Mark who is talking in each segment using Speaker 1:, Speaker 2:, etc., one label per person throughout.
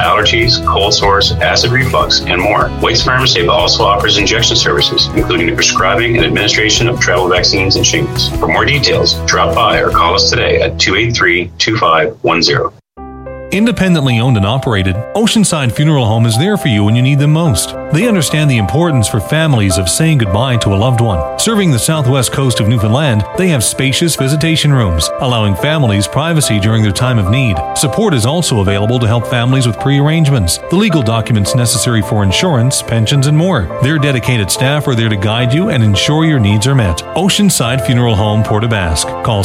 Speaker 1: allergies, cold sores, acid reflux, and more. White's Pharmacy also offers injection services, including the prescribing and administration of travel vaccines and shingles. For more details, drop by or call us today at 283-2510.
Speaker 2: Independently owned and operated, Oceanside Funeral Home is there for you when you need them most. They understand the importance for families of saying goodbye to a loved one. Serving the southwest coast of Newfoundland, they have spacious visitation rooms, allowing families privacy during their time of need. Support is also available to help families with pre-arrangements, the legal documents necessary for insurance, pensions, and more. Their dedicated staff are there to guide you and ensure your needs are met. Oceanside Funeral Home, Port aux Basques. Call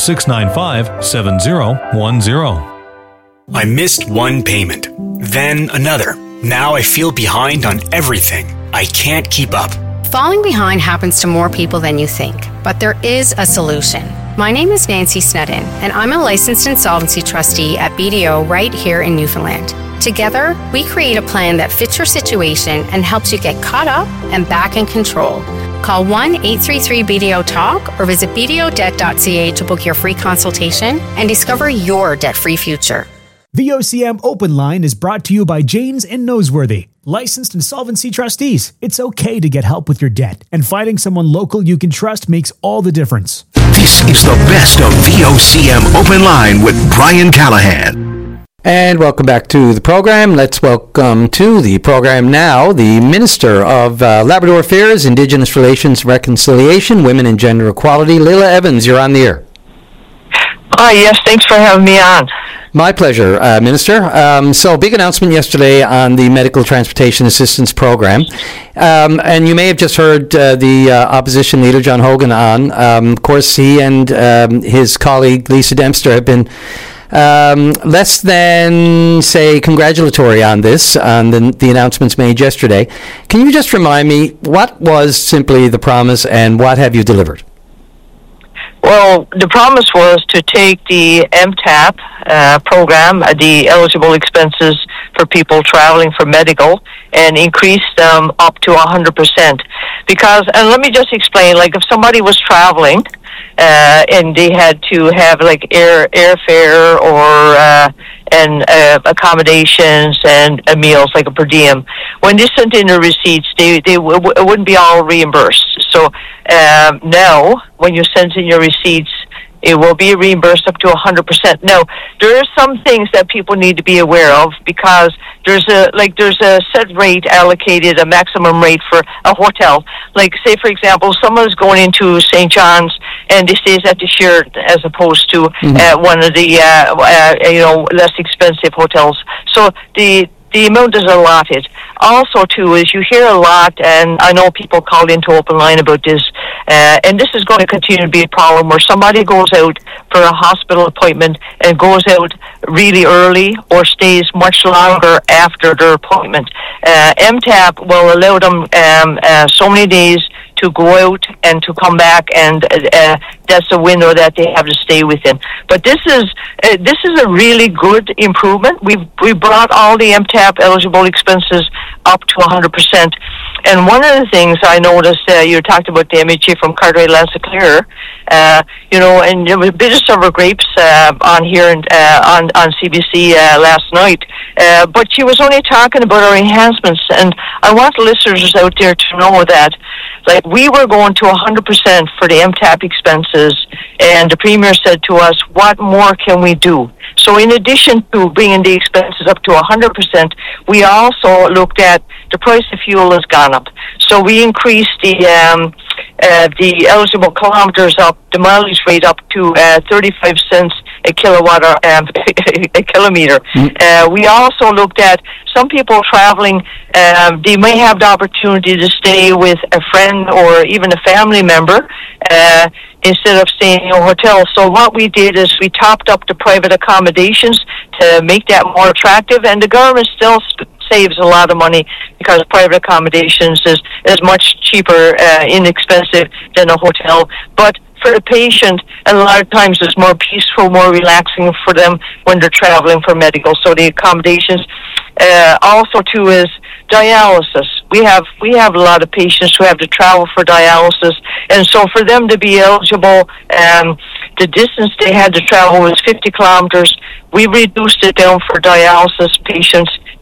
Speaker 2: 695-7010.
Speaker 3: I missed one payment, then another. Now I feel behind on everything. I can't keep up.
Speaker 4: Falling behind happens to more people than you think, but there is a solution. My name is Nancy Snedden, and I'm a licensed insolvency trustee at BDO right here in Newfoundland. Together, we create a plan that fits your situation and helps you get caught up and back in control. Call 1-833-BDO-TALK or visit bdodebt.ca to book your free consultation and discover your debt-free future.
Speaker 5: The OCM Open Line is brought to you by Janes and Noseworthy, licensed insolvency trustees. It's okay to get help with your debt, and finding someone local you can trust makes all the difference.
Speaker 6: This is the best of VOCM Open Line with Brian Callahan.
Speaker 7: And welcome back to the program. Let's welcome to the program now the Minister of Labrador Affairs, Indigenous Relations, Reconciliation, Women and Gender Equality, Leila Evans. You're on the air.
Speaker 8: Hi, yes, thanks for having me on.
Speaker 7: My pleasure, Minister. So, big announcement yesterday on the Medical Transportation Assistance Program. And you may have just heard the opposition leader, John Hogan, on. Of course, he and his colleague, Lisa Dempster, have been less than, say, congratulatory on this, on the announcements made yesterday. Can you just remind me, what was simply the promise and what have you delivered?
Speaker 8: Well, the promise was to take the MTAP program, the eligible expenses for people traveling for medical, and increase them up to 100%. Because, and let me just explain, like if somebody was traveling and they had to have like airfare or and accommodations and meals, like a per diem, when they sent in the receipts, it wouldn't be all reimbursed. So now, when you send in your receipts, it will be reimbursed up to 100%. Now, there are some things that people need to be aware of, because there's a set rate allocated, a maximum rate for a hotel. Like, say, for example, someone's going into St. John's and they stays at the Sheraton as opposed to one of the less expensive hotels. So the amount is allotted. Also, too, is you hear a lot, and I know people called into Open Line about this, and this is going to continue to be a problem where somebody goes out for a hospital appointment and goes out really early or stays much longer after their appointment. MTAP will allow them so many days to go out and to come back, and that's a window that they have to stay within. But this is a really good improvement. We brought all the MTAP eligible expenses up to 100%. And one of the things I noticed, you talked about the MHA from Cartwright Lanceclair, and there was a bit of sour grapes on here and on CBC last night, but she was only talking about our enhancements, and I want listeners out there to know that, like, we were going to 100% for the MTAP expenses, and the Premier said to us, what more can we do? So in addition to bringing the expenses up to 100%, we also looked at the price of fuel has gone up. So we increased the eligible kilometers up, the mileage rate up to 35 cents a kilowatt or a kilometer. We also looked at some people traveling, they may have the opportunity to stay with a friend or even a family member instead of staying in a hotel. So what we did is we topped up the private accommodations to make that more attractive, and the government still saves a lot of money because private accommodations is much cheaper, inexpensive than a hotel. But for the patient, a lot of times it's more peaceful, more relaxing for them when they're traveling for medical. So the accommodations also too is dialysis. We have a lot of patients who have to travel for dialysis, and so for them to be eligible, the distance they had to travel was 50 kilometers. We reduced it down for dialysis patients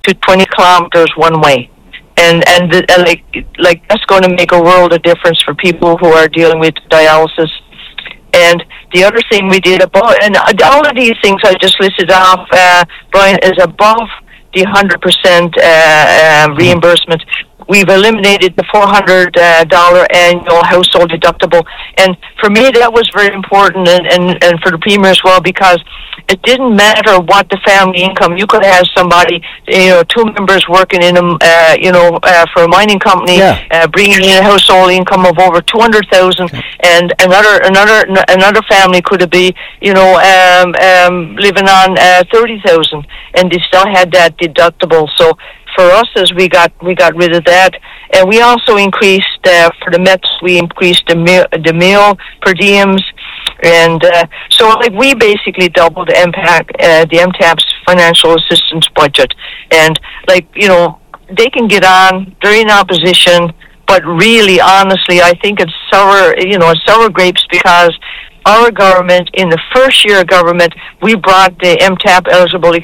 Speaker 8: to 20 kilometers one way. And like that's going to make a world of difference for people who are dealing with dialysis. And the other thing we did above, and all of these things I just listed off, Brian, is above the 100% reimbursement. We've eliminated the $400 annual household deductible. And for me, that was very important, and for the Premier as well, because it didn't matter what the family income. You could have somebody, two members working in for a mining company, bringing in a household income of over $200,000, and another family could be, living on $30,000, and they still had that deductible. So for us, as we got rid of that, and we also increased for the Mets. We increased the meal per diems, and so like we basically doubled the MTAP's financial assistance budget. And they can get on. They're in opposition, but really, honestly, I think it's sour grapes, because our government, in the first year of government, we brought the MTAP eligible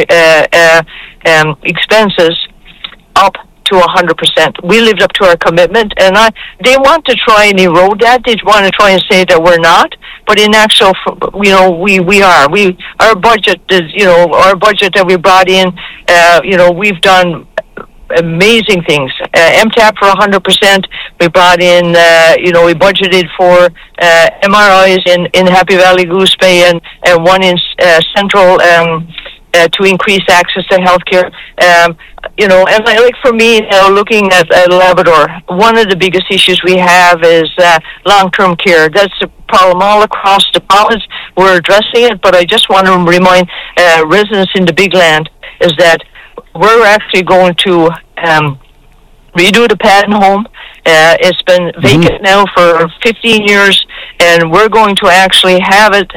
Speaker 8: expenses up to 100%. We lived up to our commitment, and they want to try and erode that. They want to try and say that we're not, but in actual, we are. Our budget is, our budget that we brought in, we've done amazing things. MTAP for 100%. We brought in, we budgeted for MRIs in Happy Valley Goose Bay and one in Central to increase access to healthcare. And like for me, looking at Labrador, one of the biggest issues we have is long-term care. That's a problem all across the province. We're addressing it, but I just want to remind residents in the Big Land is that we're actually going to redo the Paddon home. It's been vacant now for 15 years, and we're going to actually have it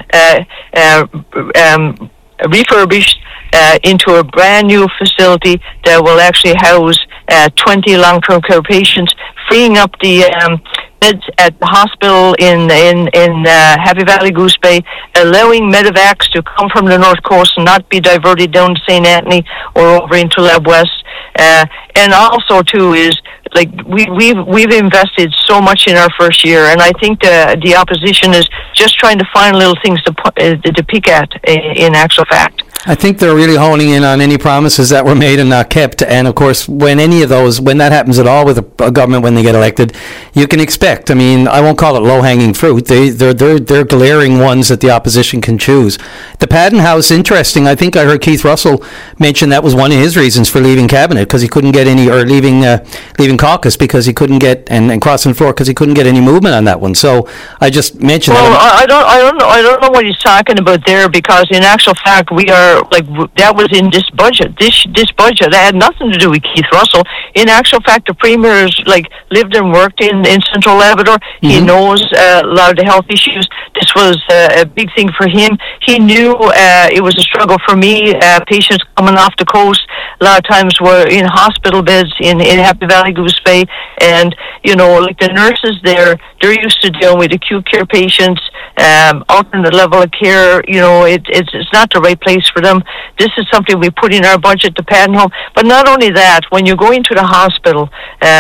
Speaker 8: refurbished into a brand new facility that will actually house 20 long-term care patients, freeing up the beds at the hospital in Happy Valley Goose Bay, allowing medevacs to come from the North Coast and not be diverted down to St. Anthony or over into Lab West. And also too is like we've invested so much in our first year, and I think the opposition is just trying to find little things to pick at in actual fact.
Speaker 7: I think they're really honing in on any promises that were made and not kept. And of course, when that happens at all with a government when they get elected, you can expect. I mean, I won't call it low-hanging fruit. They're glaring ones that the opposition can choose. The Paddon House, interesting. I think I heard Keith Russell mention that was one of his reasons for leaving cabinet, because he couldn't get any, or leaving caucus because he couldn't get, and crossing the floor because he couldn't get any movement on that one. So I just mentioned that.
Speaker 8: Well, I don't know what he's talking about there, because in actual fact we are. That was in this budget. This budget that had nothing to do with Keith Russell. In actual fact, the Premier's lived and worked in Central Labrador. Mm-hmm. He knows a lot of the health issues. This was a big thing for him. He knew it was a struggle for me. Patients coming off the coast a lot of times were in hospital beds in Happy Valley Goose Bay, and the nurses there, they're used to dealing with acute care patients, alternate level of care. It's not the right place for them. This is something we put in our budget, the Paddon home. But not only that, when you go into the hospital,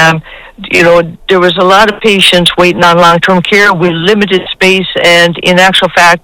Speaker 8: there was a lot of patients waiting on long-term care with limited space, and in actual fact,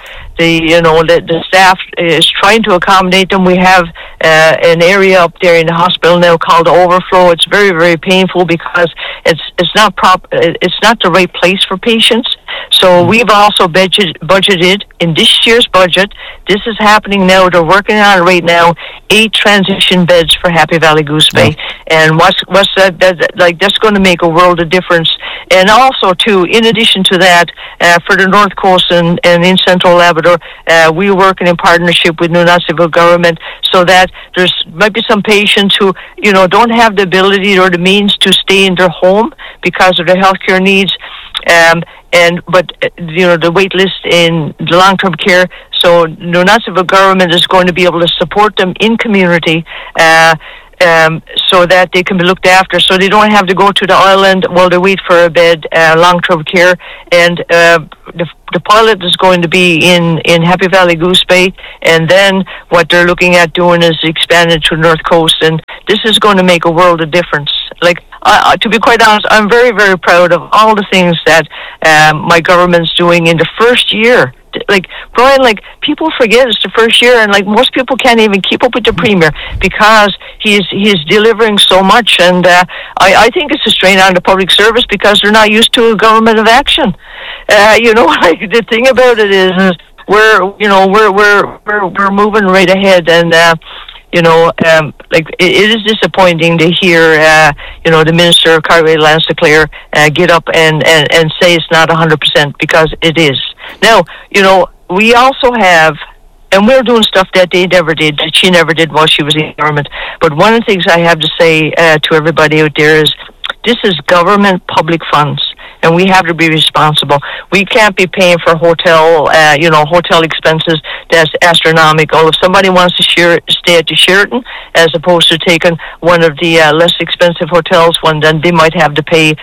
Speaker 8: the staff is trying to accommodate them. We have an area up there in the hospital now called Overflow. It's very, very painful because it's not the right place for patients. So we've also budgeted in this year's budget. This is happening now. They're working on it right now. 8 transition beds for Happy Valley Goose Bay, and what's that? That's going to make a world of difference. And also, too, in addition to that, for the North Coast and in Central Labrador, we're working in partnership with Nunavut government, so that there's might be some patients who don't have the ability or the means to stay in their home because of their healthcare needs. But the wait list in the long-term care, so Nunavut government is going to be able to support them in community, so that they can be looked after, so they don't have to go to the island while they wait for a bed, long-term care. And the pilot is going to be in Happy Valley Goose Bay, and then what they're looking at doing is expanding to the North Coast, and this is going to make a world of difference. Like, to be quite honest, I'm very, very proud of all the things that my government's doing in the first year. Like, Brian, like, people forget it's the first year, and like most people can't even keep up with the Premier because he's delivering so much, and I think it's a strain on the public service because they're not used to a government of action. Like, the thing about it is we're moving right ahead, and like, it is disappointing to hear the Minister, Carly Lance Leclerc, get up and say it's not 100%, because it is. Now, we also have, and we're doing stuff that they never did, that she never did while she was in government. But one of the things I have to say to everybody out there is, this is government public funds, and we have to be responsible. We can't be paying for hotel expenses that's astronomical. If somebody wants to stay at the Sheraton as opposed to taking one of the less expensive hotels, then they might have to pay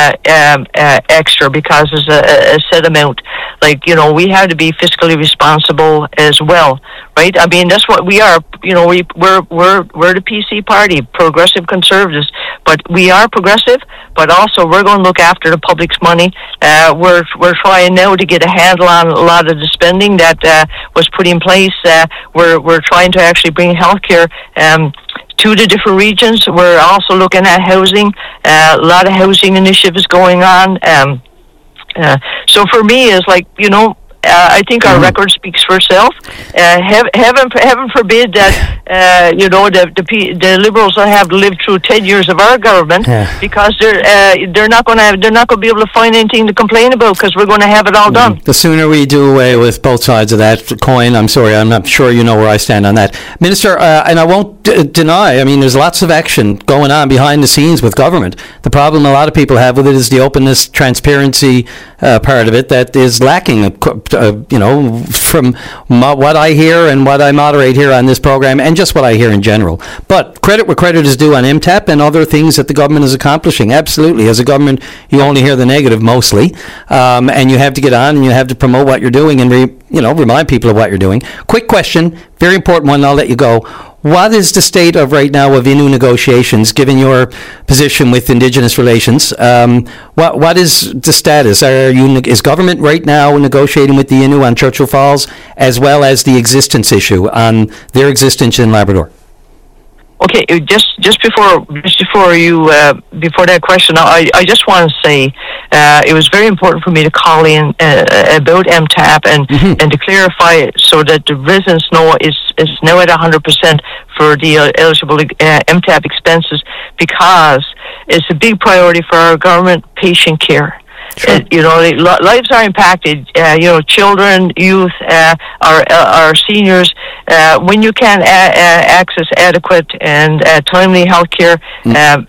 Speaker 8: extra because there's a set amount. Like, we have to be fiscally responsible as well, right? I mean, that's what we are. We're the PC party, progressive conservatives, but we are progressive, but also we're going to look after the public's money. We're trying now to get a handle on a lot of the spending that was put in place. We're trying to actually bring healthcare to the different regions. We're also looking at housing. A lot of housing initiatives going on. So for me, it's like, I think our record speaks for itself. Heaven forbid that the Liberals will have to live through 10 years of our government, because they're not going to be able to find anything to complain about, because we're going to have it all done.
Speaker 7: The sooner we do away with both sides of that coin, I'm not sure you know where I stand on that, Minister. And I won't deny. I mean, there's lots of action going on behind the scenes with government. The problem a lot of people have with it is the openness, transparency part of it that is lacking. From what I hear and what I moderate here on this program, and just what I hear in general. But credit where credit is due on MTAP and other things that the government is accomplishing. Absolutely. As a government, you only hear the negative mostly, and you have to get on and you have to promote what you're doing and remind people of what you're doing. Quick question, very important one, and I'll let you go. What is the state of right now of Innu negotiations, given your position with Indigenous relations? What is the status? Is government right now negotiating with the Innu on Churchill Falls, as well as the existence issue on their existence in Labrador?
Speaker 8: Okay, just before that question, I just want to say it was very important for me to call in about MTAP and to clarify it so that the residents know it's now at 100% for the eligible MTAP expenses, because it's a big priority for our government patient care. Sure. Lives are impacted. Children, youth, our seniors. When you can't access adequate and timely health care, that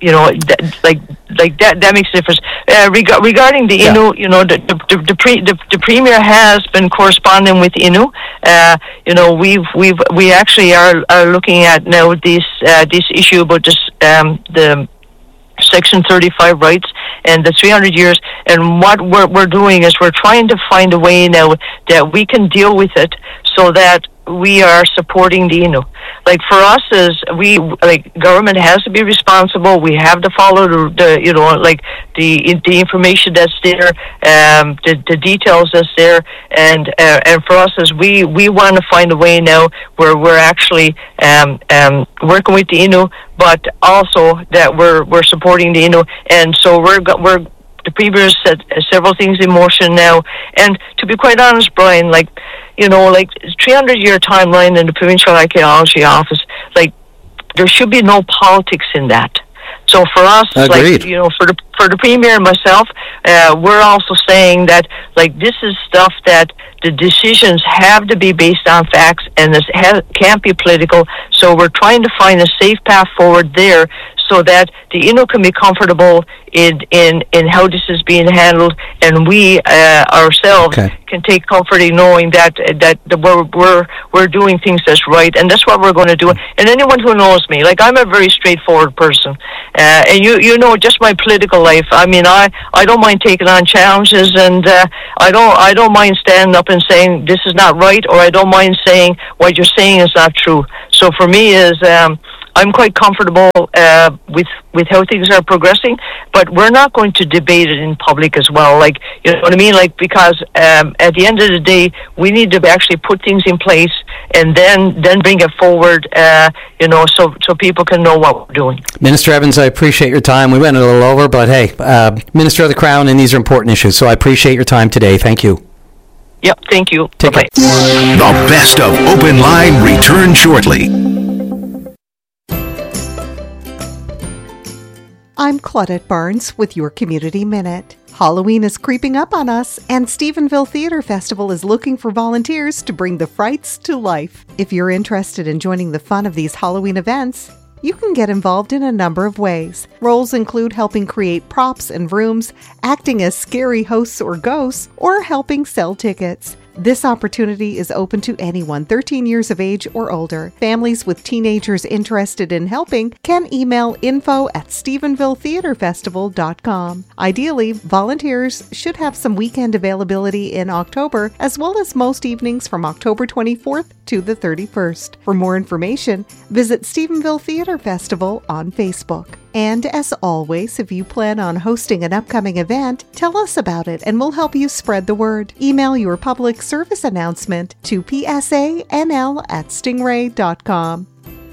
Speaker 8: makes a difference. Regarding the Innu, the Premier has been corresponding with Innu. We actually are looking at now this issue about the Section 35 rights and the 300 years, and what we're doing is we're trying to find a way now that we can deal with it so that we are supporting the Innu. Like, for us, government has to be responsible. We have to follow the information that's there, the details that's there, and for us, as we want to find a way now where we're actually working with the Innu, but also that we're supporting the Innu, and so we're the Premier has set several things in motion now. And to be quite honest, Brian, 300-year timeline in the Provincial Archaeology Office, there should be no politics in that. So for us,
Speaker 7: agreed.
Speaker 8: For the Premier and myself, we're also saying that this is stuff that the decisions have to be based on facts, and this can't be political. So we're trying to find a safe path forward there, so that the Innu can be comfortable in how this is being handled, and we ourselves can take comfort in knowing that we're doing things that's right, and that's what we're going to do. And anyone who knows me, like, I'm a very straightforward person, and you know just my political life. I mean, I don't mind taking on challenges, and I don't mind standing up and saying this is not right, or I don't mind saying what you're saying is not true. So for me is I'm quite comfortable with how things are progressing, but we're not going to debate it in public as well. Like, you know what I mean? Like, because at the end of the day, we need to actually put things in place and then bring it forward, so people can know what we're doing.
Speaker 7: Minister Evans, I appreciate your time. We went a little over, but hey, Minister of the Crown, and these are important issues, so I appreciate your time today. Thank you.
Speaker 8: Yep, thank you.
Speaker 7: Take care.
Speaker 6: The best of Open Line returns shortly.
Speaker 9: I'm Claudette Barnes with your Community Minute. Halloween is creeping up on us, and Stephenville Theatre Festival is looking for volunteers to bring the frights to life. If you're interested in joining the fun of these Halloween events, you can get involved in a number of ways. Roles include helping create props and rooms, acting as scary hosts or ghosts, or helping sell tickets. This opportunity is open to anyone 13 years of age or older. Families with teenagers interested in helping can email info@StephenvilleTheatreFestival.com. Ideally, volunteers should have some weekend availability in October, as well as most evenings from October 24th to the 31st. For more information, visit Stephenville Theatre Festival on Facebook. And as always, if you plan on hosting an upcoming event, tell us about it and we'll help you spread the word. Email your public service announcement to psanl@stingray.com.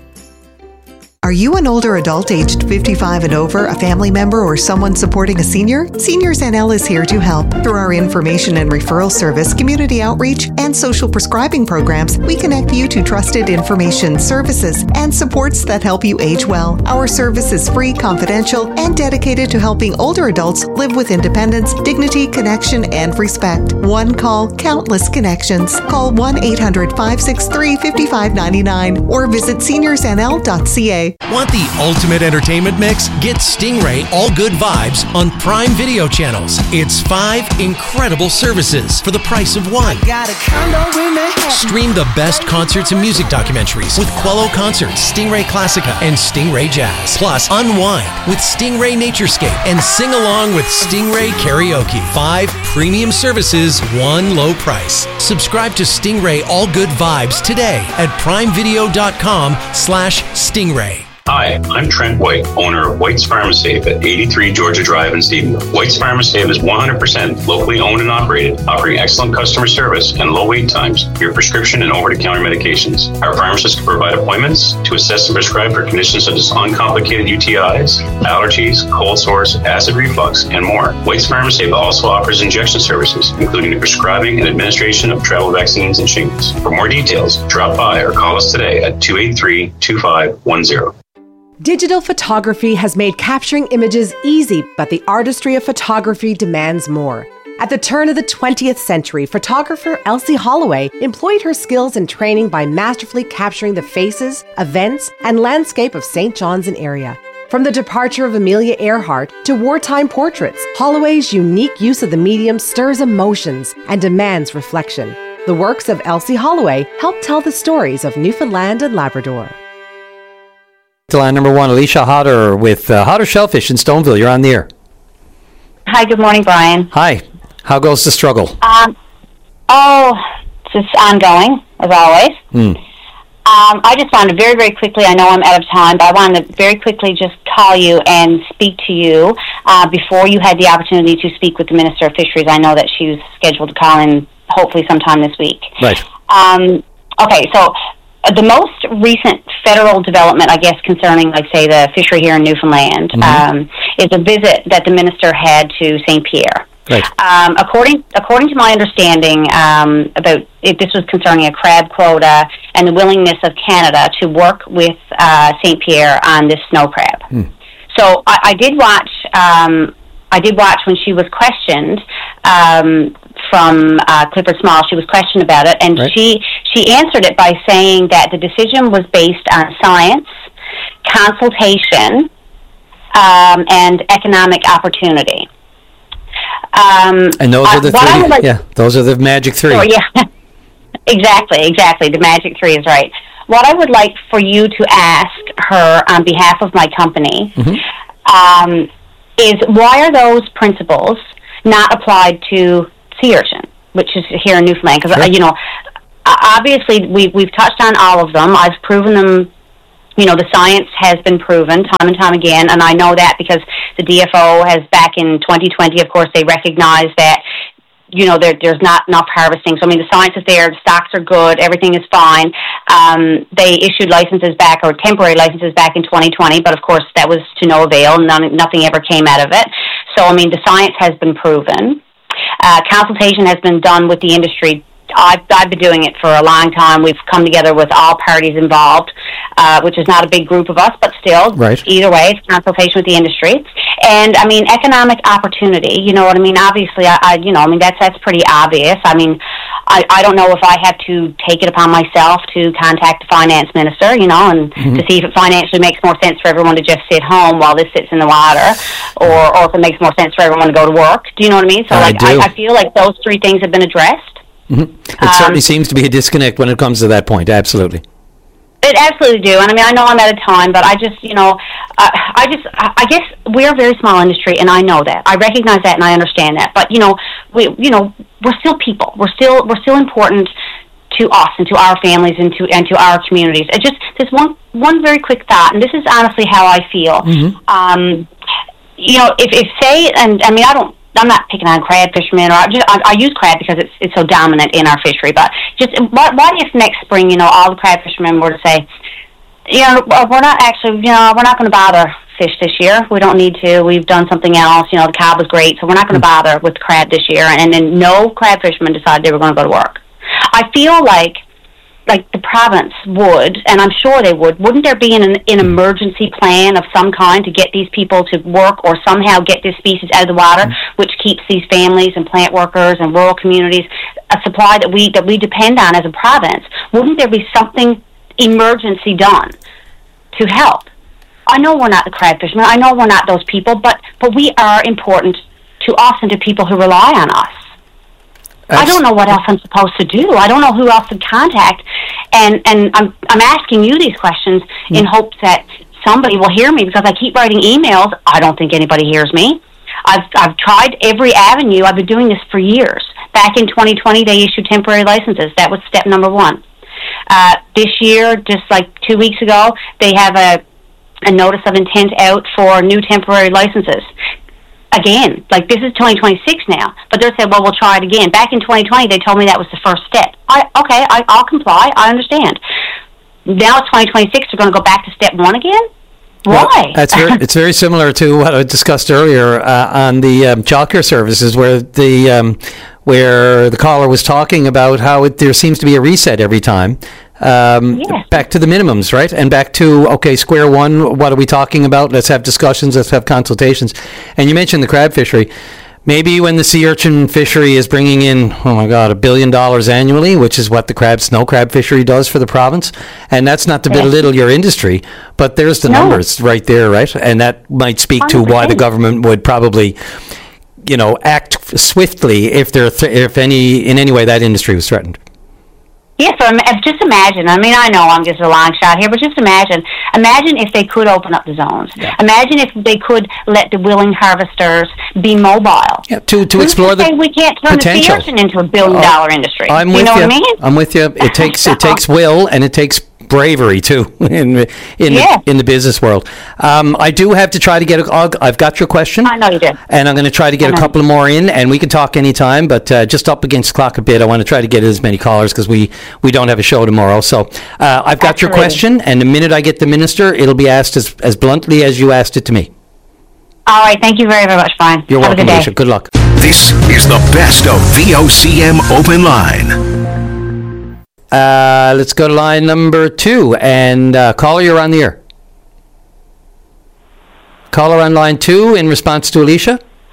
Speaker 9: Are you an older adult aged 55 and over, a family member, or someone supporting a senior? Seniors NL is here to help. Through our information and referral service, community outreach, and social prescribing programs, we connect you to trusted information, services, and supports that help you age well. Our service is free, confidential, and dedicated to helping older adults live with independence, dignity, connection, and respect. One call, countless connections. Call 1-800-563-5599 or visit seniorsnl.ca.
Speaker 10: Want the ultimate entertainment mix? Get Stingray All Good Vibes on Prime Video channels. It's 5 incredible services for the price of one. Stream the best concerts and music documentaries with Quello Concerts, Stingray Classica, and Stingray Jazz. Plus, unwind with Stingray Naturescape and sing along with Stingray Karaoke. 5 premium services, one low price. Subscribe to Stingray All Good Vibes today at primevideo.com/Stingray.
Speaker 1: Hi, I'm Trent White, owner of White's Pharmasafe at 83 Georgia Drive in Stephenville. White's Pharmasafe is 100% locally owned and operated, offering excellent customer service and low wait times for your prescription and over-the-counter medications. Our pharmacists can provide appointments to assess and prescribe for conditions such as uncomplicated UTIs, allergies, cold sores, acid reflux, and more. White's Pharmasafe also offers injection services, including the prescribing and administration of travel vaccines and shingles. For more details, drop by or call us today at 283-2510.
Speaker 11: Digital photography has made capturing images easy, but the artistry of photography demands more. At the turn of the 20th century, photographer Elsie Holloway employed her skills and training by masterfully capturing the faces, events, and landscape of St. John's and area. From the departure of Amelia Earhart to wartime portraits, Holloway's unique use of the medium stirs emotions and demands reflection. The works of Elsie Holloway help tell the stories of Newfoundland and Labrador.
Speaker 7: Line number 1, Alicia Hodder with Hodder Shellfish in Stoneville. You're on the air.
Speaker 12: Hi, good morning, Brian.
Speaker 7: Hi. How goes the struggle?
Speaker 12: It's just ongoing, as always. I just wanted very, very quickly, I know I'm out of time, but I wanted to very quickly just call you and speak to you before you had the opportunity to speak with the Minister of Fisheries. I know that she was scheduled to call in hopefully sometime this week.
Speaker 7: Right.
Speaker 12: Okay, so the most recent federal development, I guess, concerning, like, say, the fishery here in Newfoundland, is a visit that the minister had to St. Pierre.
Speaker 7: Right.
Speaker 12: According to my understanding, this was concerning a crab quota and the willingness of Canada to work with St. Pierre on this snow crab. So I did watch. I did watch when she was questioned from Clifford Small. She was questioned about it, and she answered it by saying that the decision was based on science, consultation, and economic opportunity.
Speaker 7: And those are the three. Those are the magic three.
Speaker 12: Sure, yeah, exactly. The magic three is right. What I would like for you to ask her on behalf of my company is, why are those principles not applied to sea urchin, which is here in Newfoundland? Because obviously we've touched on all of them. I've proven them. The science has been proven time and time again, and I know that because the DFO has, back in 2020, of course, they recognized that, there's not enough harvesting. So, the science is there, the stocks are good, everything is fine. They issued licenses back, or temporary licenses back in 2020, but of course that was to no avail. Nothing ever came out of it. So, the science has been proven. Consultation has been done with the industry. I've been doing it for a long time. We've come together with all parties involved, which is not a big group of us, but still,
Speaker 7: right.
Speaker 12: Either way, it's consultation with the industry. And, economic opportunity, obviously, that's pretty obvious. I don't know if I have to take it upon myself to contact the finance minister, and to see if it financially makes more sense for everyone to just sit home while this sits in the water, or if it makes more sense for everyone to go to work. Do you know what I mean? So, I feel like those three things have been addressed.
Speaker 7: It certainly seems to be a disconnect when it comes to that point. Absolutely.
Speaker 12: It absolutely do. And I know I'm out of time, but I guess we're a very small industry, and I know that. I recognize that, and I understand that. But we're still people. We're still important to us and to our families and to our communities. It just, there's one very quick thought, and this is honestly how I feel. If say, and I'm not picking on crab fishermen, or I use crab because it's so dominant in our fishery. But just what if next spring, all the crab fishermen were to say, we're not going to bother fish this year. We don't need to. We've done something else. The cod was great, so we're not going to bother with crab this year. And then no crab fishermen decided they were going to go to work. I feel like the province would, and I'm sure they would, wouldn't there be an emergency plan of some kind to get these people to work, or somehow get this species out of the water, which keeps these families and plant workers and rural communities a supply that we depend on as a province? Wouldn't there be something emergency done to help? I know we're not the crab fishermen. I know we're not those people, but we are important to us and to people who rely on us. I don't know what else I'm supposed to do. I don't know who else to contact, and I'm asking you these questions in hopes that somebody will hear me, because I keep writing emails. I don't think anybody hears me. I've tried every avenue. I've been doing this for years. Back in 2020, they issued temporary licenses. That was step number one. This year, just like 2 weeks ago, they have a notice of intent out for new temporary licenses. Again, this is 2026 now, but they're saying, well, we'll try it again. Back in 2020, they told me that was the first step. I'll comply. I understand. Now it's 2026. They're going to go back to step one again? Why?
Speaker 7: Well, it's very similar to what I discussed earlier on the childcare services, where the caller was talking about how there seems to be a reset every time. Back to the minimums, right? And back to, square one, what are we talking about? Let's have discussions, let's have consultations. And you mentioned the crab fishery. Maybe when the sea urchin fishery is bringing in, $1 billion annually, which is what the snow crab fishery does for the province. And that's not to belittle your industry, but there's the numbers right there, right? And that might speak 100%. To why the government would probably, act swiftly if in any way that industry was threatened.
Speaker 12: Yes, so just imagine. I know I'm just a long shot here, but just imagine. Imagine if they could open up the zones. Yeah. Imagine if they could let the willing harvesters be mobile. Yeah, to explore the potential. We can't turn the sea urchin into $1 billion industry.
Speaker 7: I'm with you. What I mean? I'm with you. It takes will, and it takes bravery too in the business world. I do have to try to get I've got your question.
Speaker 12: I know you do.
Speaker 7: And I'm going to try to get a couple more in, and we can talk anytime, but just up against the clock a bit. I want to try to get as many callers because we don't have a show tomorrow. So I've got your question, and the minute I get the minister, it'll be asked as bluntly as you asked it to me.
Speaker 12: All right. Thank you very, very much, Brian.
Speaker 7: You're welcome, Alicia. Good luck.
Speaker 6: This is the best of VOCM Open Line.
Speaker 7: Let's go to line number 2, and caller, you're on the air. Caller on line 2 in response to Alicia.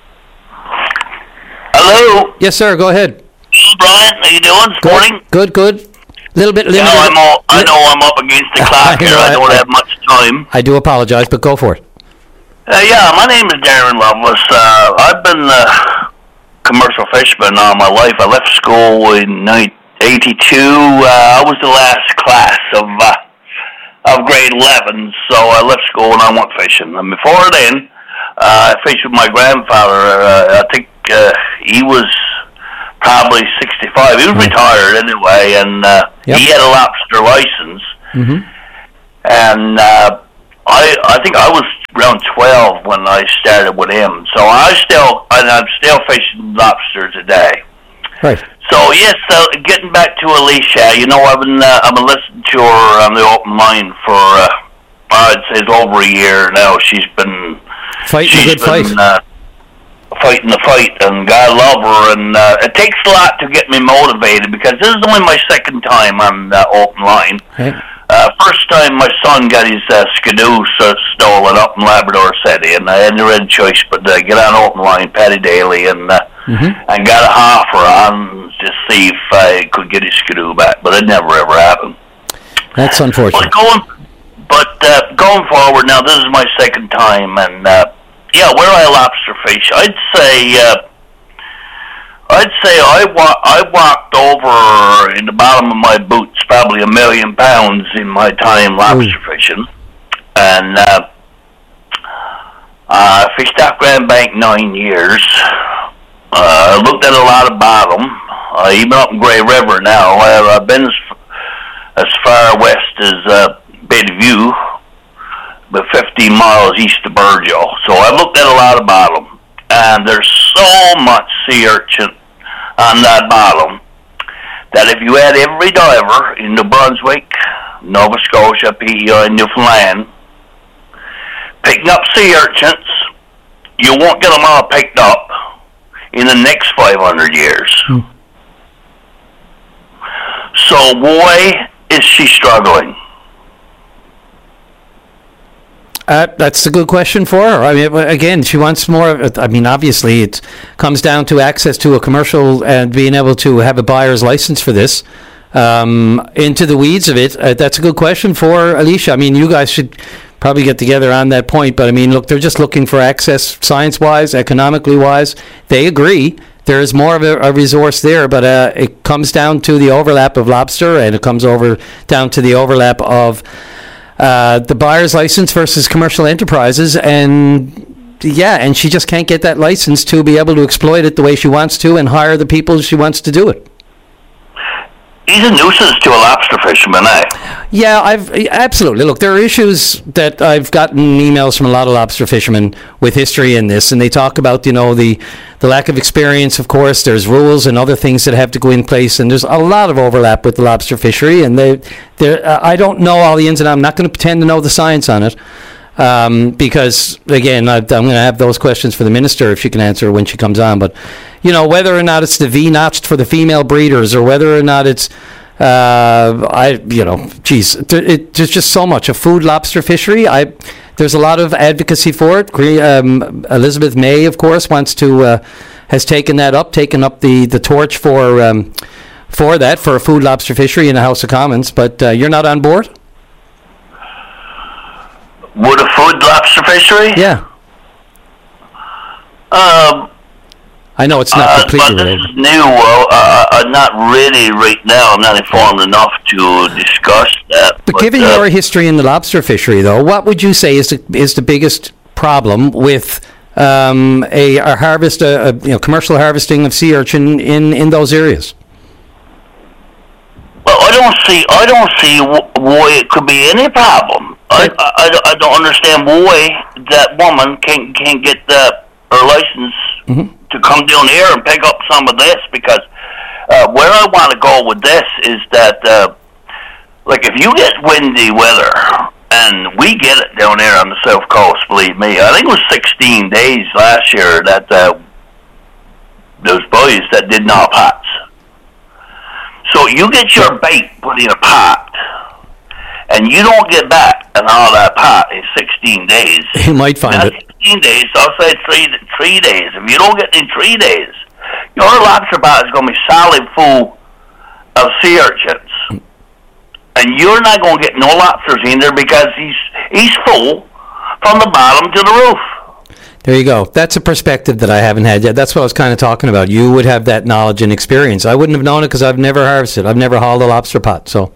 Speaker 13: Hello.
Speaker 7: Yes, sir. Go ahead.
Speaker 13: Brian, how you doing?
Speaker 7: Good.
Speaker 13: Morning.
Speaker 7: Good. Little bit limited.
Speaker 13: I know I'm up against the clock here. I don't have much time.
Speaker 7: I do apologize, but go for it.
Speaker 13: Yeah, my name is Darren Lovelace. I've been a commercial fisherman all my life. I left school in 1982. I was the last class of grade 11, so I left school and I went fishing. And before then, I fished with my grandfather. I think he was probably 65. He was retired anyway, and he had a lobster license. And I think I was around 12 when I started with him. So I'm still fishing lobster today.
Speaker 7: Right.
Speaker 13: So yes, getting back to Alicia, I've been listening to her on the open line for I'd say it's over a year now. She's been fighting the fight, and God love her. And it takes a lot to get me motivated, because this is only my second time on the open line.
Speaker 7: Okay.
Speaker 13: First time my son got his skidoo stolen up in Labrador City, and I had no other choice but to get on open line, Paddy Daly, and got a offer on to see if I could get his skidoo back, but it never ever happened.
Speaker 7: That's unfortunate.
Speaker 13: But going forward now, this is my second time, and where I lobster fish, I'd say I walked over in the bottom of my boots probably 1 million pounds in my time lobster fishing, and I fished off Grand Bank 9 years. I looked at a lot of bottom, even up in Grey River now. I've been as far west as Bayview, but 15 miles east of Burgeo. So I looked at a lot of bottom, and there's so much sea urchin on that bottom that if you had every diver in New Brunswick, Nova Scotia, PEI, Newfoundland picking up sea urchins, you won't get them all picked up in the next 500 years. So boy, is she struggling.
Speaker 7: That's a good question for her. I mean, again, she wants more. I mean, obviously, it comes down to access to a commercial and being able to have a buyer's license for this. Into the weeds of it, that's a good question for Alicia. I mean, you guys should probably get together on that point. But, I mean, look, they're just looking for access science-wise, economically-wise. They agree. There is more of a resource there, but it comes down to the overlap of lobster, and it comes down to the overlap of the buyer's license versus commercial enterprises, and she just can't get that license to be able to exploit it the way she wants to and hire the people she wants to do it.
Speaker 13: He's a nuisance to a lobster fisherman, eh?
Speaker 7: Yeah, absolutely. Look, there are issues that I've gotten emails from a lot of lobster fishermen with history in this, and they talk about, the lack of experience, of course. There's rules and other things that have to go in place, and there's a lot of overlap with the lobster fishery, and I don't know all the ins and outs. I'm not going to pretend to know the science on it, because, again, I'm going to have those questions for the minister if she can answer when she comes on. But, whether or not it's the V-notched for the female breeders, or whether or not it's, there's just so much. A food lobster fishery, there's a lot of advocacy for it. Elizabeth May, of course, has taken up the torch for a food lobster fishery in the House of Commons. But you're not on board?
Speaker 13: With a food lobster fishery?
Speaker 7: Yeah. I know it's not completely related.
Speaker 13: This is new. Not really right now. I'm not informed enough to discuss that.
Speaker 7: But given your history in the lobster fishery, though, what would you say is the biggest problem with a harvest, commercial harvesting of sea urchin in those areas?
Speaker 13: Well, I don't see why it could be any problem. I don't understand why that woman can't get her license to come down here and pick up some of this, because where I want to go with this is that, if you get windy weather, and we get it down there on the South Coast, believe me, I think it was 16 days last year that those boys that did not pots. So you get your bait put in a pot, and you don't get back and all that pot in 16 days.
Speaker 7: You might find it.
Speaker 13: 16 days, so I'll say 3 days. If you don't get it in 3 days, your lobster pot is going to be solid full of sea urchins. And you're not going to get no lobsters in there, because he's full from the bottom to the roof.
Speaker 7: There you go. That's a perspective that I haven't had yet. That's what I was kind of talking about. You would have that knowledge and experience. I wouldn't have known it because I've never harvested. I've never hauled a lobster pot. So,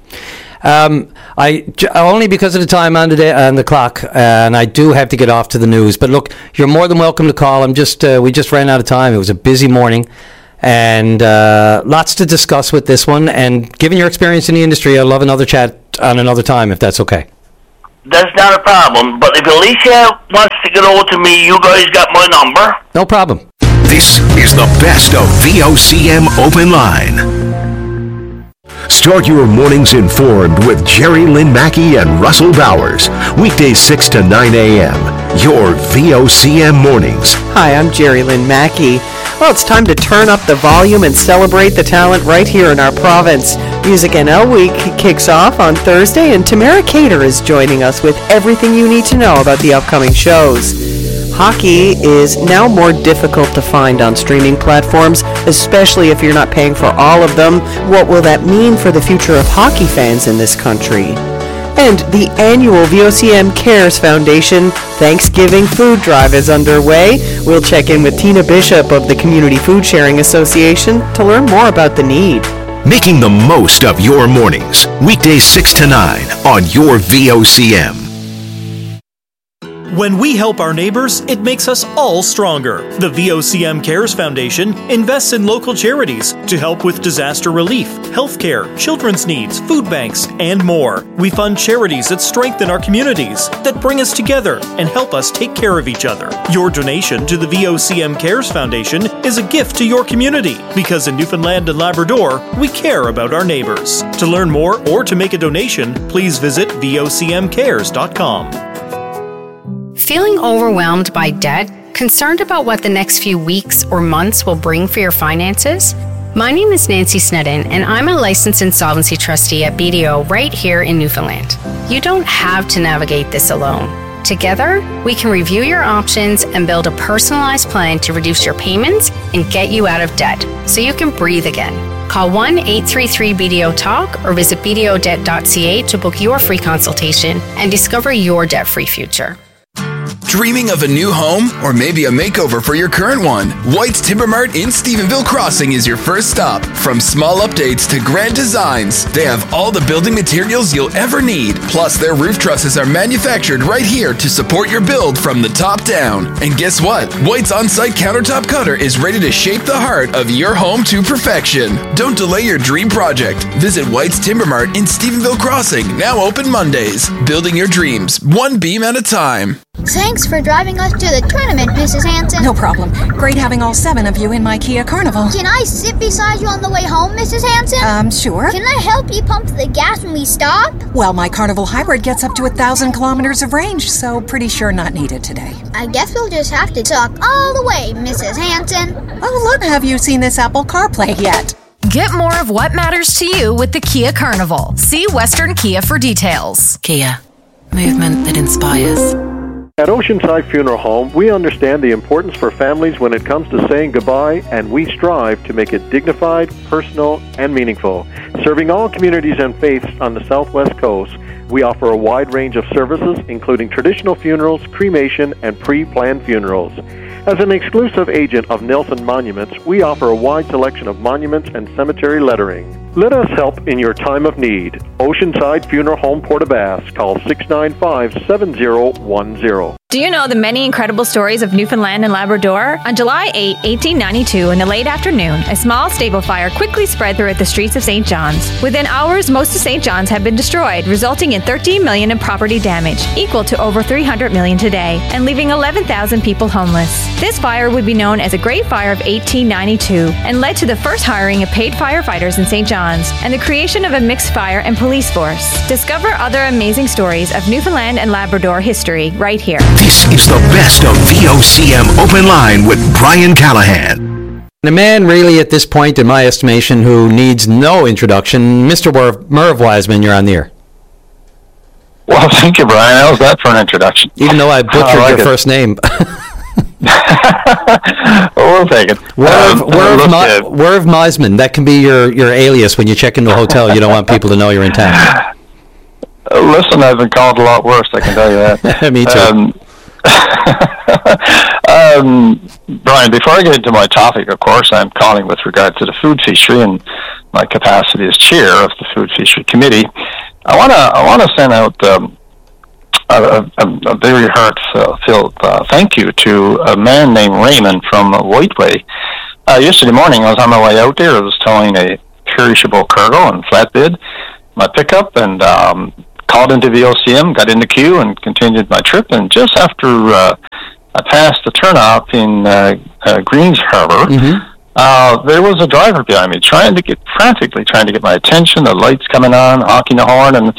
Speaker 7: only because of the time on the clock, and I do have to get off to the news. But look, you're more than welcome to call. We just ran out of time. It was a busy morning, and lots to discuss with this one. And given your experience in the industry, I'd love another chat on another time if that's okay.
Speaker 13: That's not a problem, but if Alicia wants to get over to me, you guys got my number.
Speaker 7: No problem.
Speaker 6: This is the best of VOCM Open Line. Start your mornings informed with Jerry Lynn Mackey and Russell Bowers. Weekdays 6 to 9 a.m. Your VOCM mornings.
Speaker 14: Hi, I'm Jerry Lynn Mackey. Well, it's time to turn up the volume and celebrate the talent right here in our province. Music NL Week kicks off on Thursday, and Tamara Cater is joining us with everything you need to know about the upcoming shows. Hockey is now more difficult to find on streaming platforms, especially if you're not paying for all of them. What will that mean for the future of hockey fans in this country? And the annual VOCM Cares Foundation Thanksgiving Food Drive is underway. We'll check in with Tina Bishop of the Community Food Sharing Association to learn more about the need.
Speaker 6: Making the most of your mornings. Weekdays 6 to 9 on your VOCM.
Speaker 15: When we help our neighbors, it makes us all stronger. The VOCM Cares Foundation invests in local charities to help with disaster relief, healthcare, children's needs, food banks, and more. We fund charities that strengthen our communities, that bring us together and help us take care of each other. Your donation to the VOCM Cares Foundation is a gift to your community, because in Newfoundland and Labrador, we care about our neighbors. To learn more or to make a donation, please visit vocmcares.com.
Speaker 4: Feeling overwhelmed by debt? Concerned about what the next few weeks or months will bring for your finances? My name is Nancy Snedden, and I'm a licensed insolvency trustee at BDO right here in Newfoundland. You don't have to navigate this alone. Together, we can review your options and build a personalized plan to reduce your payments and get you out of debt so you can breathe again. Call 1-833-BDO-TALK or visit bdodebt.ca to book your free consultation and discover your debt-free future.
Speaker 16: Dreaming of a new home or maybe a makeover for your current one? White's Timber Mart in Stephenville Crossing is your first stop. From small updates to grand designs, they have all the building materials you'll ever need. Plus, their roof trusses are manufactured right here to support your build from the top down. And guess what? White's on-site countertop cutter is ready to shape the heart of your home to perfection. Don't delay your dream project. Visit White's Timber Mart in Stephenville Crossing, now open Mondays. Building your dreams, one beam at a time.
Speaker 17: Thanks for driving us to the tournament, Mrs. Hanson.
Speaker 18: No problem. Great having all 7 of you in my Kia Carnival.
Speaker 17: Can I sit beside you on the way home, Mrs. Hanson?
Speaker 18: Sure.
Speaker 17: Can I help you pump the gas when we stop?
Speaker 18: Well, my Carnival Hybrid gets up to 1,000 kilometers of range, so pretty sure not needed today.
Speaker 17: I guess we'll just have to talk all the way, Mrs. Hanson.
Speaker 18: Oh, look, have you seen this Apple CarPlay yet?
Speaker 19: Get more of what matters to you with the Kia Carnival. See Western Kia for details.
Speaker 20: Kia. Movement that inspires.
Speaker 21: At Oceanside Funeral Home, we understand the importance for families when it comes to saying goodbye, and we strive to make it dignified, personal, and meaningful. Serving all communities and faiths on the Southwest Coast, we offer a wide range of services, including traditional funerals, cremation, and pre-planned funerals. As an exclusive agent of Nelson Monuments, we offer a wide selection of monuments and cemetery lettering. Let us help in your time of need. Oceanside Funeral Home, Port-aux-Basques. Call 695-7010.
Speaker 22: Do you know the many incredible stories of Newfoundland and Labrador? On July 8, 1892, in the late afternoon, a small stable fire quickly spread throughout the streets of St. John's. Within hours, most of St. John's had been destroyed, resulting in $13 million in property damage, equal to over $300 million today, and leaving 11,000 people homeless. This fire would be known as the Great Fire of 1892 and led to the first hiring of paid firefighters in St. John's and the creation of a mixed fire and police force. Discover other amazing stories of Newfoundland and Labrador history right here.
Speaker 6: This is the best of VOCM Open Line with Brian Callahan.
Speaker 7: The man really at this point, in my estimation, who needs no introduction, Mr. Merv Wiseman, you're on the air.
Speaker 23: Well, thank you, Brian. How's that for an introduction?
Speaker 7: Even though I butchered your first name.
Speaker 23: Well, we'll take it.
Speaker 7: Werv Meisman. That can be your alias when you check into a hotel. You don't want people to know you're in town.
Speaker 23: Listen, I've been called a lot worse, I can tell you that.
Speaker 7: Me too.
Speaker 23: Brian, before I get into my topic, of course, I'm calling with regard to the food fishery and my capacity as chair of the Food Fishery Committee. I want to send out a very heartfelt thank you to a man named Raymond from Whiteway. Yesterday morning, I was on my way out there. I was towing a perishable cargo and flatbed, my pickup, and called into VOCM, got in the queue, and continued my trip. And just after I passed the turnoff in Greens Harbor, there was a driver behind me frantically trying to get my attention. The lights coming on, honking the horn, and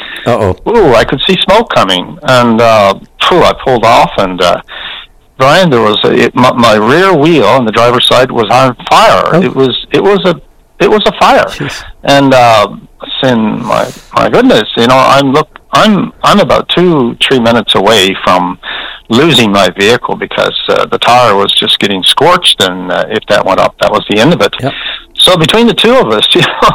Speaker 23: I could see smoke coming. And I pulled off, and Brian, there was my rear wheel on the driver's side was on fire. It was a fire. Jeez. And saying, my goodness, I'm about 2-3 minutes away from losing my vehicle because the tire was just getting scorched, and if that went up, that was the end of it. Yep. So between the two of us,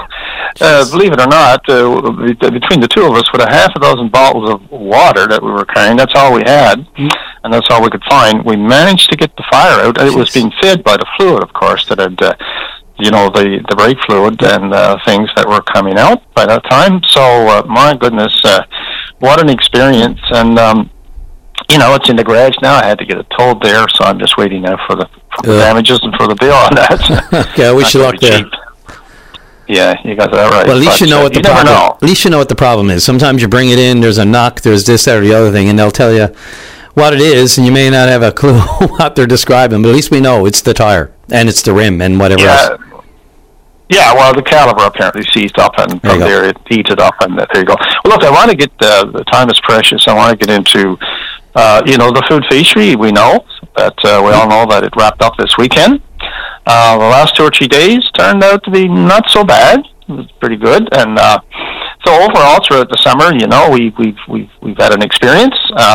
Speaker 23: believe it or not, between the two of us, with a half a dozen bottles of water that we were carrying, that's all we had, and that's all we could find. We managed to get the fire out. It was being fed by the fluid, of course, that had, the brake fluid and things that were coming out by that time. So, my goodness, what an experience. And, it's in the garage now. I had to get it towed there, so I'm just waiting now for the damages and for the bill on that.
Speaker 7: Yeah, wish you luck there.
Speaker 23: Yeah, you got that right.
Speaker 7: Well, at least you know what the problem. At least you know what the problem is. Sometimes you bring it in, there's a knock, there's this, that, or the other thing, and they'll tell you what it is, and you may not have a clue what they're describing, but at least we know it's the tire and it's the rim and whatever else.
Speaker 23: Yeah, well, the caliber apparently seized up, and from there it heated up, and there you go. Well, look, I want to get the time is precious. I want to get into the food fishery. We know that we all know that it wrapped up this weekend. The last 2 or 3 days turned out to be not so bad. It was pretty good, and so overall throughout the summer, we've had an experience.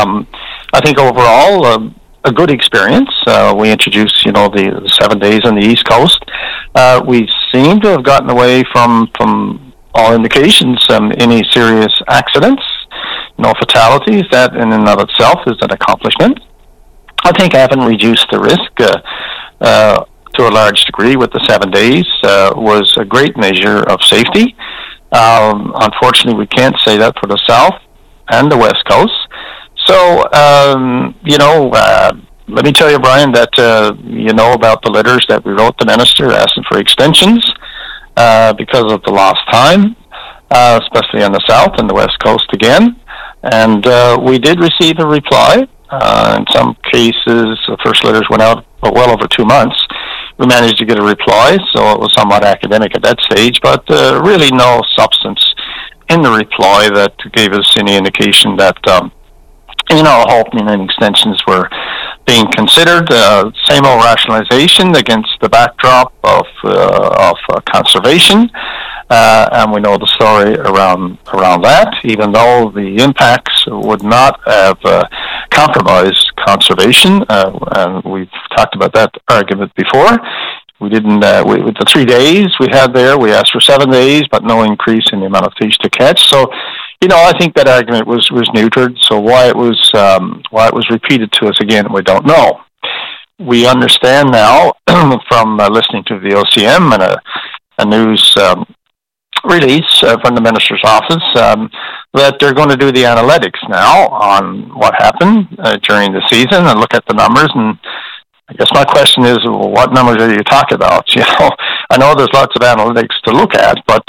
Speaker 23: I think overall a good experience. We introduced the 7 days on the East Coast. We seem to have gotten away from all indications any serious accidents. No fatalities. That in and of itself is an accomplishment. I think having reduced the risk to a large degree with the 7 days was a great measure of safety. Unfortunately, we can't say that for the South and the West Coast. So, let me tell you, Brian, that about the letters that we wrote the minister asking for extensions because of the lost time, especially on the South and the West Coast again. And we did receive a reply. In some cases, the first letters went out well over 2 months. We managed to get a reply, so it was somewhat academic at that stage, but really no substance in the reply that gave us any indication that, opening and extensions were being considered. Same old rationalization against the backdrop of conservation. And we know the story around that, even though the impacts would not have compromised conservation. And we've talked about that argument before. We didn't, with the 3 days we had there, we asked for 7 days, but no increase in the amount of fish to catch. So, I think that argument was neutered. So why it was repeated to us again, we don't know. We understand now from listening to the OCM and a news release from the minister's office that they're going to do the analytics now on what happened during the season and look at the numbers. And I guess my question is, what numbers are you talking about? I know there's lots of analytics to look at, but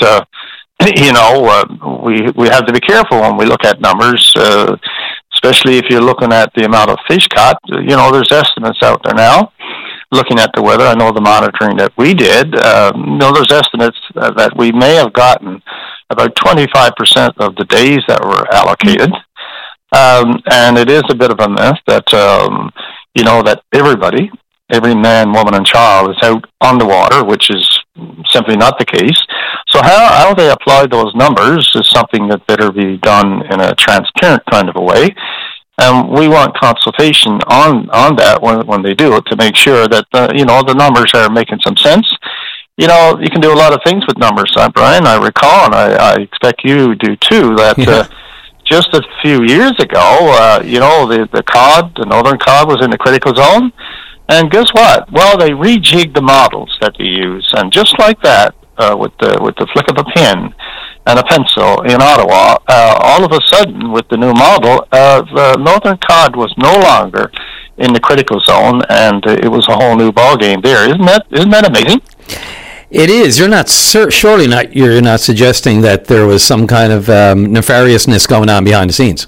Speaker 23: we have to be careful when we look at numbers, especially if you're looking at the amount of fish caught. There's estimates out there now. Looking at the weather, I know the monitoring that we did, there's estimates that we may have gotten about 25% of the days that were allocated. And it is a bit of a myth that, that everybody, every man, woman, and child is out on the water, which is simply not the case. So how they apply those numbers is something that better be done in a transparent kind of a way. And we want consultation on that when they do it to make sure that, the numbers are making some sense. You can do a lot of things with numbers, Brian. I recall, and I expect you do too, that just a few years ago, the cod, the northern cod, was in the critical zone. And guess what? Well, they rejigged the models that they use, and just like that, with the flick of a pen and a pencil in Ottawa, all of a sudden, with the new model, the northern cod was no longer in the critical zone, and it was a whole new ball game there. Isn't that amazing?
Speaker 7: It is. You're not You're not suggesting that there was some kind of nefariousness going on behind the scenes.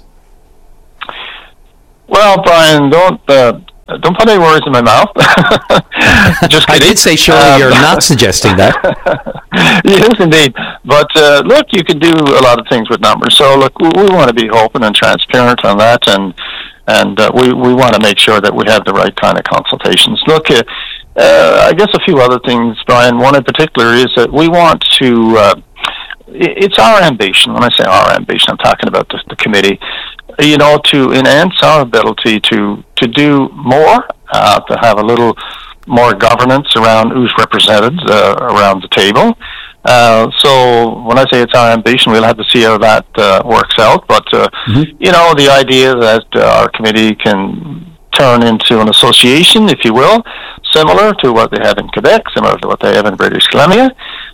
Speaker 7: Well,
Speaker 23: Brian, don't put any words in my mouth. Just
Speaker 7: I did say surely you're not suggesting that.
Speaker 23: Yes, indeed. But look, you can do a lot of things with numbers. So look, we want to be open and transparent on that, and we want to make sure that we have the right kind of consultations. Look, I guess a few other things, Brian. One in particular is that we want to. It's our ambition. When I say our ambition, I'm talking about the committee. To enhance our ability to do more, to have a little more governance around who's represented around the table. So when I say it's our ambition, we'll have to see how that works out. But, the idea that our committee can turn into an association, if you will, similar to what they have in Quebec, similar to what they have in British Columbia,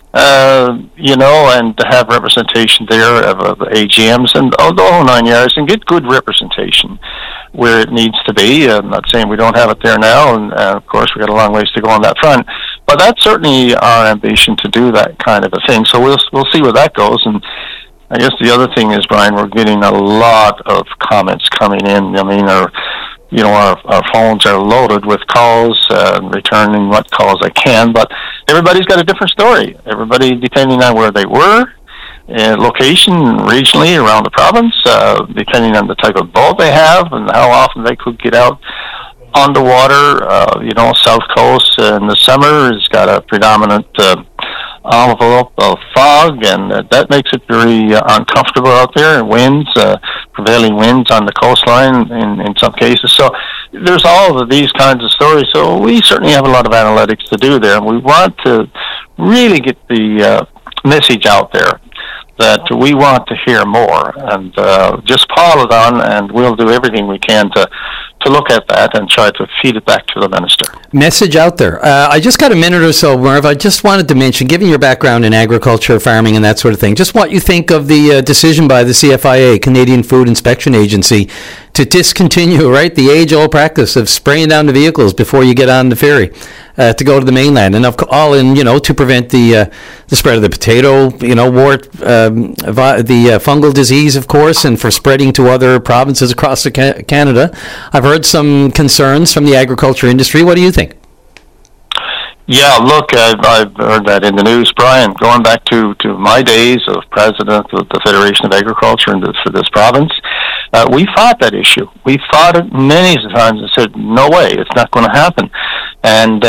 Speaker 23: and to have representation there of AGMs and the whole 9 yards, and get good representation where it needs to be. I'm not saying we don't have it there now, and of course we've got a long ways to go on that front, but that's certainly our ambition to do that kind of a thing. So we'll see where that goes. And I guess the other thing is, Brian, we're getting a lot of comments coming in. I mean, our phones are loaded with calls, returning what calls I can, but everybody's got a different story. Everybody, depending on where they were, location, regionally around the province, depending on the type of boat they have and how often they could get out on the water. South Coast in the summer has got a predominant envelope of fog, and that makes it very uncomfortable out there, and winds, prevailing winds on the coastline in some cases. So there's all of these kinds of stories. So we certainly have a lot of analytics to do there, and we want to really get the message out there that we want to hear more, and just pile it on, and we'll do everything we can to look at that and try to feed it back to the minister.
Speaker 7: Message out there. I just got a minute or so, Merv. I just wanted to mention, given your background in agriculture, farming, and that sort of thing, just what you think of the decision by the CFIA, Canadian Food Inspection Agency, to discontinue, the age-old practice of spraying down the vehicles before you get on the ferry to go to the mainland, and all in, to prevent the spread of the potato, wart, the fungal disease, of course, and for spreading to other provinces across Canada. I've heard some concerns from the agriculture industry. What do you think?
Speaker 23: Yeah, look, I've heard that in the news, Brian. Going back to my days of president of the Federation of Agriculture for this province, we fought that issue. We fought it many times and said, no way, it's not going to happen. And,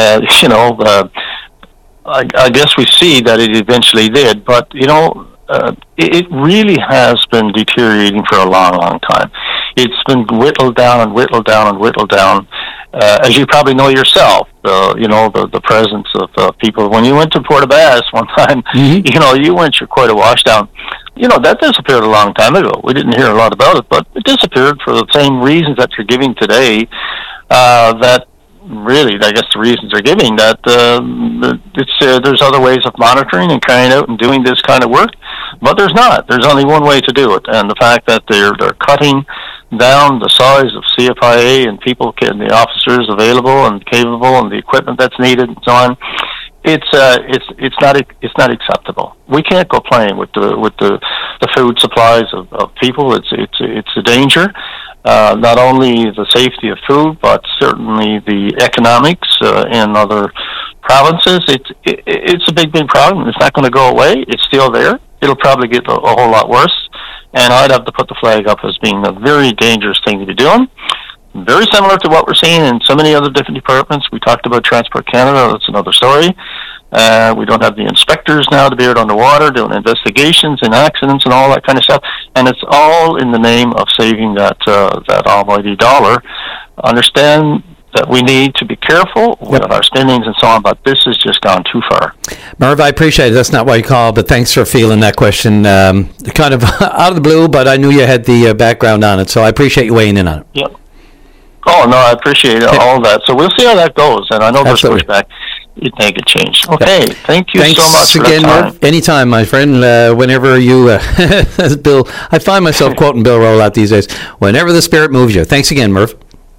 Speaker 23: I guess we see that it eventually did, but, it really has been deteriorating for a long, long time. It's been whittled down and whittled down and whittled down. As you probably know yourself, the presence of people. When you went to Port aux Basques one time, you went quite a washdown. That disappeared a long time ago. We didn't hear a lot about it, but it disappeared for the same reasons that you're giving today. That really, I guess the reasons they're giving that there's other ways of monitoring and carrying out and doing this kind of work, but there's not. There's only one way to do it, and the fact that they're cutting down the size of CFIA and people, and the officers available and capable, and the equipment that's needed, and so on. It's not acceptable. We can't go playing with the food supplies of people. It's a danger. Not only the safety of food, but certainly the economics in other provinces. It's a big problem. It's not going to go away. It's still there. It'll probably get a whole lot worse. And I'd have to put the flag up as being a very dangerous thing to be doing. Very similar to what we're seeing in so many other different departments. We talked about Transport Canada. That's another story. We don't have the inspectors now to be out on the water doing investigations and accidents and all that kind of stuff. And it's all in the name of saving that almighty dollar. Understand that we need to be careful with our spendings and so on, but this has just gone too far.
Speaker 7: Merv, I appreciate it. That's not why you called, but thanks for fielding that question. Kind of out of the blue, but I knew you had the background on it, so I appreciate you weighing in on it.
Speaker 23: Yep. Oh, no, I appreciate all of that. So we'll see how that goes. And I know there's pushback. You make it change. Okay, thank you
Speaker 7: Thanks
Speaker 23: so much
Speaker 7: again,
Speaker 23: for that time.
Speaker 7: Murph. Anytime, my friend. Whenever you, Bill, I find myself quoting Bill Rowlatt these days. Whenever the spirit moves you. Thanks again, Murph.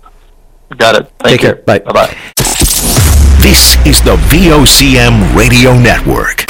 Speaker 23: Got it.
Speaker 7: Take care. Bye.
Speaker 23: Bye-bye.
Speaker 6: This is the VOCM Radio Network.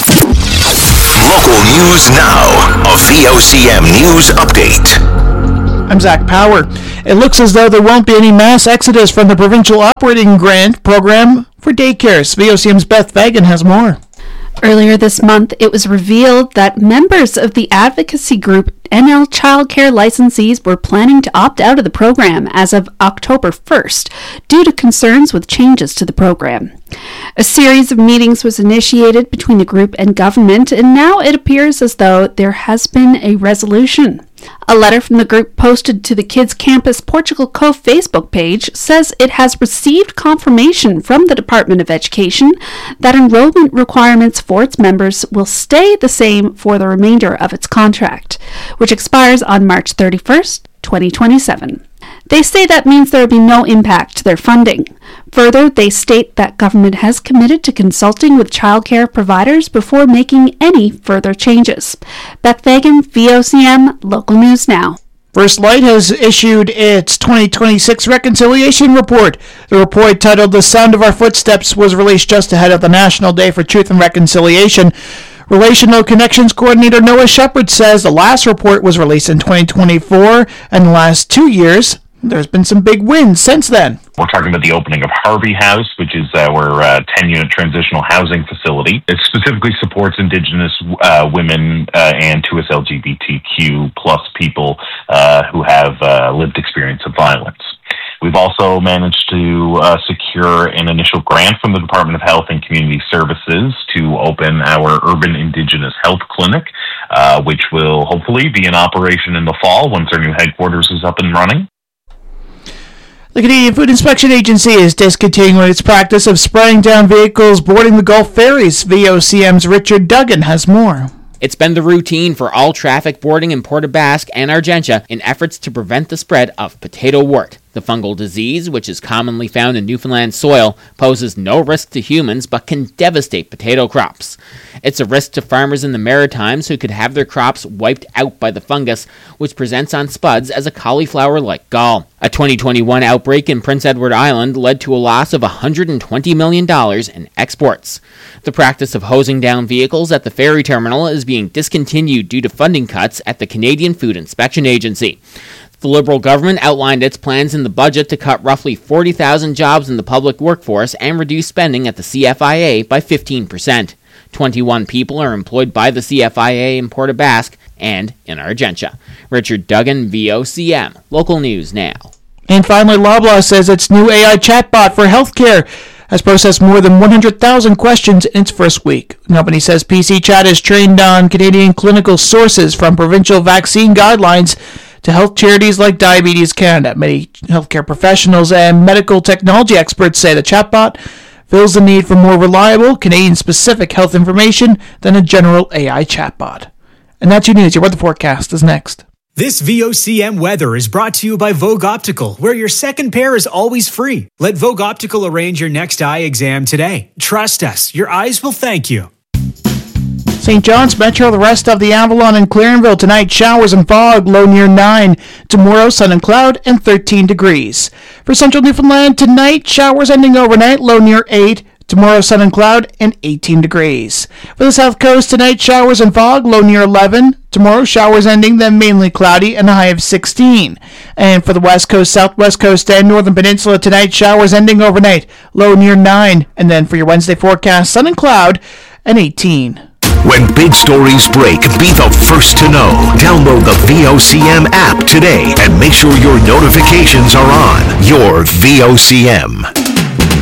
Speaker 6: Local news now. A VOCM news update.
Speaker 2: I'm Zach Power. It looks as though there won't be any mass exodus from the provincial operating grant program for daycares. VOCM's Beth Fagan has more.
Speaker 3: Earlier this month, it was revealed that members of the advocacy group NL Childcare licensees were planning to opt out of the program as of October 1st due to concerns with changes to the program. A series of meetings was initiated between the group and government, and now it appears as though there has been a resolution. A letter from the group posted to the Kids Campus Portugal Cove Facebook page says it has received confirmation from the Department of Education that enrollment requirements for its members will stay the same for the remainder of its contract, which expires on March 31st, 2027. They say that means there will be no impact to their funding. Further, they state that government has committed to consulting with childcare providers before making any further changes. Beth Fagan, VOCM, Local News Now.
Speaker 2: First Light has issued its 2026 Reconciliation Report. The report, titled The Sound of Our Footsteps, was released just ahead of the National Day for Truth and Reconciliation. Relational Connections Coordinator Noah Shepard says the last report was released in 2024, and the last 2 years, there's been some big wins since then.
Speaker 5: We're talking about the opening of Harvey House, which is our 10-unit transitional housing facility. It specifically supports Indigenous women and 2S LGBTQ plus people who have lived experience of violence. We've also managed to secure an initial grant from the Department of Health and Community Services to open our Urban Indigenous Health Clinic, which will hopefully be in operation in the fall once our new headquarters is up and running.
Speaker 2: The Canadian Food Inspection Agency is discontinuing its practice of spraying down vehicles boarding the Gulf ferries. VOCM's Richard Duggan has more.
Speaker 24: It's been the routine for all traffic boarding in Port aux Basques and Argentia in efforts to prevent the spread of potato wart. The fungal disease, which is commonly found in Newfoundland soil, poses no risk to humans but can devastate potato crops. It's a risk to farmers in the Maritimes who could have their crops wiped out by the fungus, which presents on spuds as a cauliflower-like gall. A 2021 outbreak in Prince Edward Island led to a loss of $120 million in exports. The practice of hosing down vehicles at the ferry terminal is being discontinued due to funding cuts at the Canadian Food Inspection Agency. The Liberal government outlined its plans in the budget to cut roughly 40,000 jobs in the public workforce and reduce spending at the CFIA by 15%. 21 people are employed by the CFIA in Port aux Basques and in Argentia. Richard Duggan, VOCM. Local News Now.
Speaker 2: And finally, Loblaw says its new AI chatbot for healthcare has processed more than 100,000 questions in its first week. The company says PC Chat is trained on Canadian clinical sources from provincial vaccine guidelines to health charities like Diabetes Canada. Many healthcare professionals and medical technology experts say the chatbot fills the need for more reliable, Canadian-specific health information than a general AI chatbot. And that's your news. Your weather forecast is next.
Speaker 25: This VOCM weather is brought to you by Vogue Optical, where your second pair is always free. Let Vogue Optical arrange your next eye exam today. Trust us, your eyes will thank you.
Speaker 2: St. John's Metro, the rest of the Avalon and Clarenville. Tonight, showers and fog, low near 9. Tomorrow, sun and cloud, and 13 degrees. For central Newfoundland, tonight, showers ending overnight, low near 8. Tomorrow, sun and cloud, and 18 degrees. For the south coast, tonight, showers and fog, low near 11. Tomorrow, showers ending, then mainly cloudy, and a high of 16. And for the west coast, southwest coast, and northern peninsula, tonight, showers ending overnight, low near 9. And then for your Wednesday forecast, sun and cloud, and 18.
Speaker 6: When big stories break, be the first to know. Download the VOCM app today and make sure your notifications are on. Your VOCM.